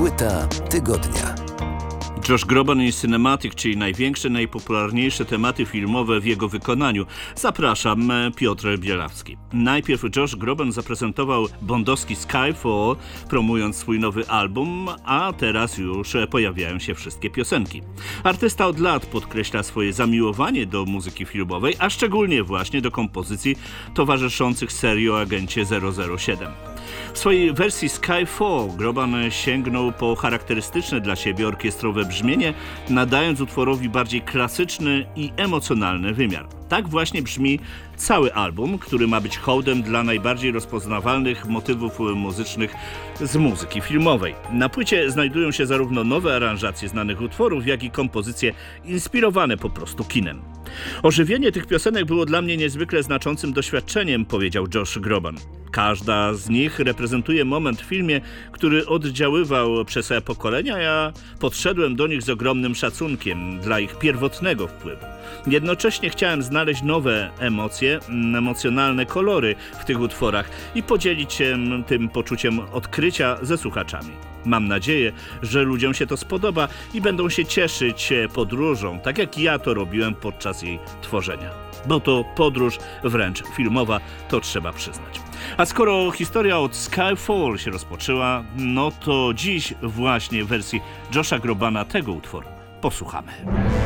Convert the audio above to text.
Płyta tygodnia. Josh Groban i Cinematic, czyli największe, najpopularniejsze tematy filmowe w jego wykonaniu. Zapraszam, Piotr Bielawski. Najpierw Josh Groban zaprezentował bondowski Skyfall, promując swój nowy album, a teraz już pojawiają się wszystkie piosenki. Artysta od lat podkreśla swoje zamiłowanie do muzyki filmowej, a szczególnie właśnie do kompozycji towarzyszących serii o agencie 007. W swojej wersji Skyfall Groban sięgnął po charakterystyczne dla siebie orkiestrowe brzmienie, nadając utworowi bardziej klasyczny i emocjonalny wymiar. Tak właśnie brzmi cały album, który ma być hołdem dla najbardziej rozpoznawalnych motywów muzycznych z muzyki filmowej. Na płycie znajdują się zarówno nowe aranżacje znanych utworów, jak i kompozycje inspirowane po prostu kinem. Ożywienie tych piosenek było dla mnie niezwykle znaczącym doświadczeniem, powiedział Josh Groban. Każda z nich reprezentuje moment w filmie, który oddziaływał przez pokolenia, ja podszedłem do nich z ogromnym szacunkiem dla ich pierwotnego wpływu. Jednocześnie chciałem znaleźć nowe emocje, emocjonalne kolory w tych utworach i podzielić się tym poczuciem odkrycia ze słuchaczami. Mam nadzieję, że ludziom się to spodoba i będą się cieszyć podróżą, tak jak ja to robiłem podczas jej tworzenia. Bo to podróż wręcz filmowa, to trzeba przyznać. A skoro historia od Skyfall się rozpoczęła, no to dziś właśnie w wersji Josha Grobana tego utworu posłuchamy.